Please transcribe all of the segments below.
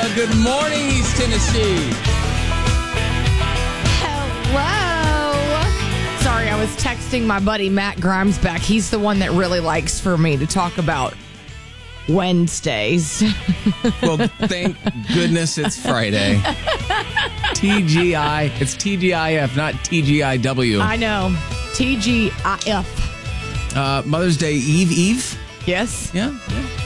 Good morning, East Tennessee. Hello. Sorry, I was texting my buddy Matt Grimes back. He's the one that really likes for me to talk about Wednesdays. Well, thank goodness it's Friday. TGI. It's TGIF, not TGIW. I know. TGIF. Mother's Day Eve? Yes. Yeah.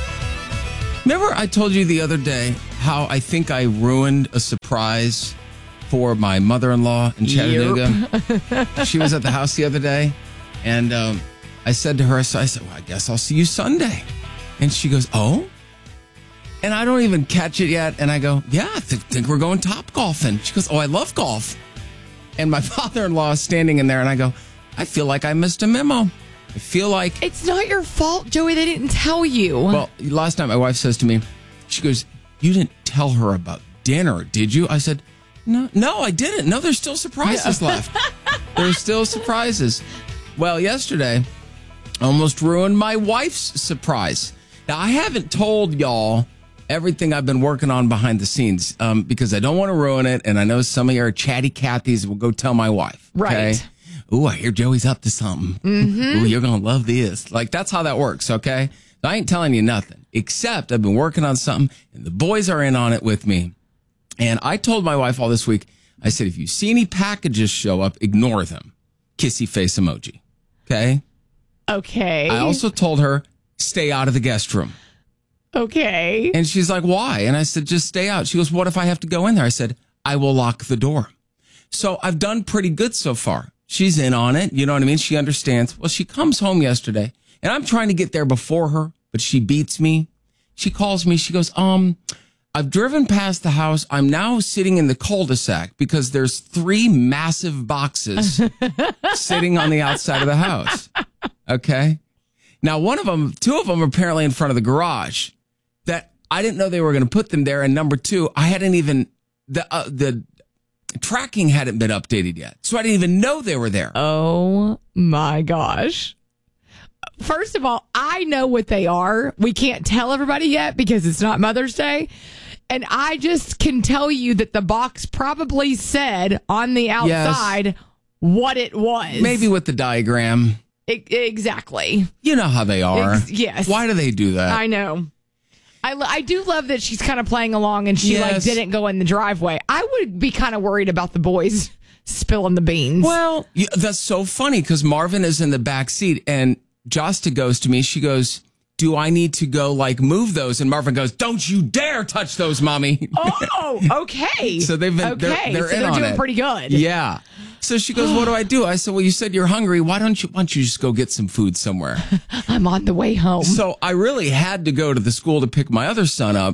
Remember I told you the other day how I think I ruined a surprise for my mother-in-law in Chattanooga? She was at the house the other day, and I said to her, I said, well, I guess I'll see you Sunday. And she goes, oh? And I don't even catch it yet. And I go, yeah, I think we're going top golfing. She goes, oh, I love golf. And my father-in-law is standing in there, and I go, I feel like I missed a memo. I feel like... It's not your fault, Joey. They didn't tell you. Well, last night my wife says to me, she goes, you didn't tell her about dinner, did you? I said, no, I didn't. No, there's still surprises left. There's still surprises. Well, yesterday, I almost ruined my wife's surprise. Now, I haven't told y'all everything I've been working on behind the scenes because I don't want to ruin it. And I know some of your chatty Cathys will go tell my wife. Okay? Right. Ooh, I hear Joey's up to something. Mm-hmm. Ooh, you're going to love this. Like, that's how that works, okay? I ain't telling you nothing, except I've been working on something, and the boys are in on it with me. And I told my wife all this week, I said, if you see any packages show up, ignore them. Kissy face emoji. Okay? Okay. I also told her, stay out of the guest room. Okay. And she's like, why? And I said, just stay out. She goes, what if I have to go in there? I said, I will lock the door. So I've done pretty good so far. She's in on it. You know what I mean? She understands. Well, she comes home yesterday, and I'm trying to get there before her, but she beats me. She calls me. She goes, I've driven past the house. I'm now sitting in the cul-de-sac because there's 3 massive boxes sitting on the outside of the house. Okay. Now, 2 of them are apparently in front of the garage that I didn't know they were going to put them there. And number 2, I hadn't even, the tracking hadn't been updated yet. So I didn't even know they were there. Oh my gosh. First of all, I know what they are. We can't tell everybody yet because it's not Mother's Day. And I just can tell you that the box probably said on the outside what it was. Maybe with the diagram. Exactly. You know how they are. Yes. Why do they do that? I know. I do love that she's kind of playing along and she didn't go in the driveway. I would be kind of worried about the boys spilling the beans. Well, that's so funny because Marvin is in the back seat and Josta goes to me. She goes, do I need to go move those? And Marvin goes, don't you dare touch those, mommy. Oh, okay. So they've been, okay. they're in on doing it. Pretty good. Yeah. So she goes, what do I do? I said, well, you said you're hungry. Why don't you just go get some food somewhere? I'm on the way home. So I really had to go to the school to pick my other son up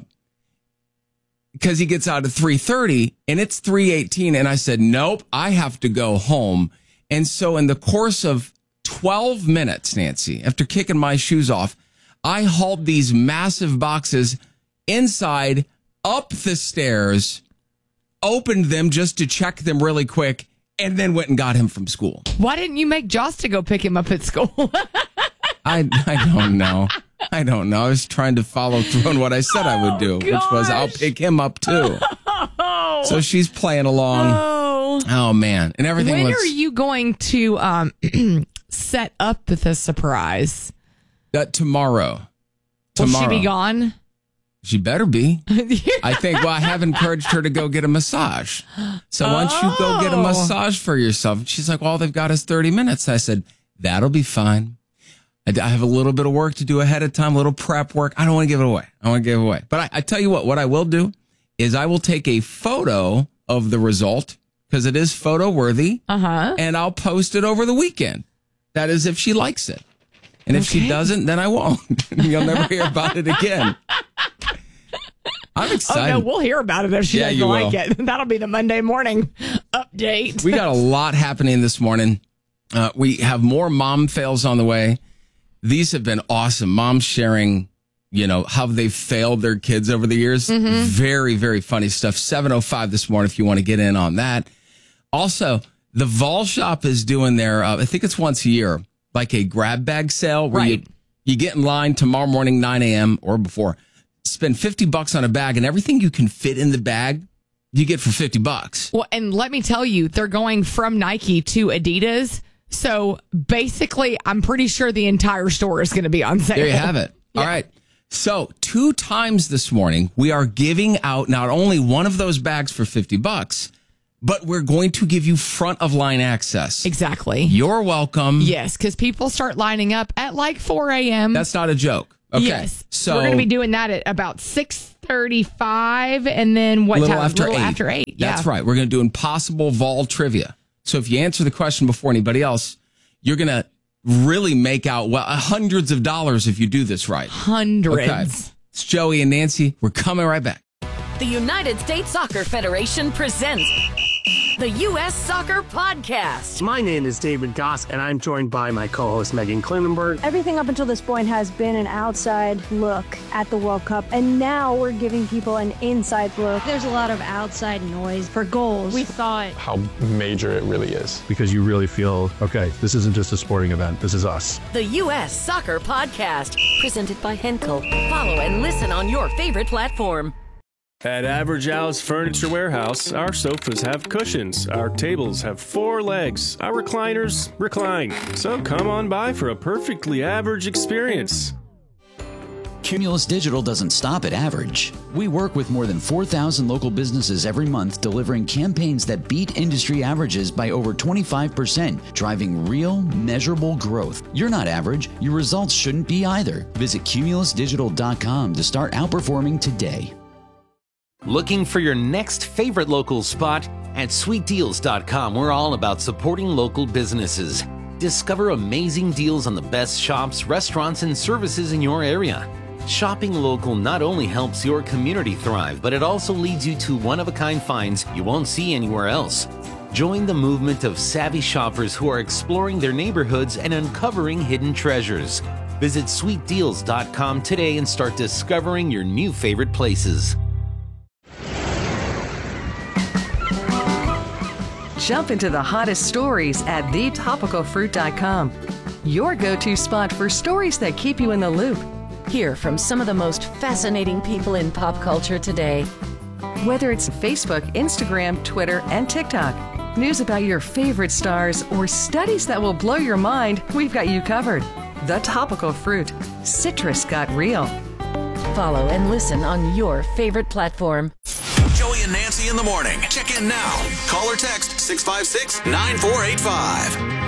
because he gets out at 3:30 and it's 3:18. And I said, nope, I have to go home. And so in the course of 12 minutes, Nancy, after kicking my shoes off, I hauled these massive boxes inside, up the stairs, opened them just to check them really quick, and then went and got him from school. Why didn't you make Joss to go pick him up at school? I don't know. I don't know. I was trying to follow through on what I said I would do, which was I'll pick him up too. So she's playing along. Oh man. And everything When are you going to set up the surprise? Tomorrow. Will she be gone? She better be. I think, I have encouraged her to go get a massage. So why don't you go get a massage for yourself? She's like, well, all they've got is 30 minutes. I said, that'll be fine. I have a little bit of work to do ahead of time, a little prep work. I don't want to give it away. But I tell you what I will do is I will take a photo of the result because it is photo worthy. And I'll post it over the weekend. That is if she likes it. And if she doesn't, then I won't. You'll never hear about it again. I'm excited. Oh, no, we'll hear about it if she doesn't like it. That'll be the Monday morning update. We got a lot happening this morning. We have more mom fails on the way. These have been awesome. Moms sharing, how they've failed their kids over the years. Mm-hmm. Very, very funny stuff. 7:05 this morning if you want to get in on that. Also, the Vol Shop is doing their, I think it's once a year, like a grab bag sale where you get in line tomorrow morning, 9 a.m. or before. spend $50 on a bag, and everything you can fit in the bag, you get for $50. Well, and let me tell you, they're going from Nike to Adidas. So basically, I'm pretty sure the entire store is going to be on sale. There you have it. Yeah. All right. So 2 times this morning, we are giving out not only one of those bags for $50, but we're going to give you front of line access. Exactly. You're welcome. Yes, because people start lining up at like 4 a.m. That's not a joke. Okay. Yes. So we're going to be doing that at about 6:35, and then what time? After 8. After 8. Yeah. That's right. We're going to do impossible Vol trivia. So if you answer the question before anybody else, you're going to really make out hundreds of dollars if you do this right. Hundreds. Okay. It's Joey and Nancy. We're coming right back. The United States Soccer Federation presents the U.S. Soccer Podcast. My name is David Goss, and I'm joined by my co-host Megan Klinenberg. Everything up until this point has been an outside look at the World Cup, and now we're giving people an inside look. There's a lot of outside noise for goals. We thought how major it really is. Because you really feel, okay, this isn't just a sporting event, this is us. The U.S. Soccer Podcast, presented by Henkel. Follow and listen on your favorite platform. At Average House Furniture Warehouse, our sofas have cushions, our tables have 4 legs, our recliners recline. So come on by for a perfectly average experience. Cumulus Digital doesn't stop at average. We work with more than 4,000 local businesses every month, delivering campaigns that beat industry averages by over 25%, driving real, measurable growth. You're not average. Your results shouldn't be either. Visit cumulusdigital.com to start outperforming today. Looking for your next favorite local spot? At sweetdeals.com, we're all about supporting local businesses. Discover amazing deals on the best shops, restaurants, and services in your area. Shopping local not only helps your community thrive, but it also leads you to one-of-a-kind finds you won't see anywhere else. Join the movement of savvy shoppers who are exploring their neighborhoods and uncovering hidden treasures. Visit sweetdeals.com today and start discovering your new favorite places. Jump into the hottest stories at thetopicalfruit.com. Your go-to spot for stories that keep you in the loop. Hear from some of the most fascinating people in pop culture today. Whether it's Facebook, Instagram, Twitter, and TikTok, news about your favorite stars, or studies that will blow your mind, we've got you covered. The Topical Fruit. Citrus got real. Follow and listen on your favorite platform. Joey and Nancy in the morning. Check in now. Call or text 656-9485.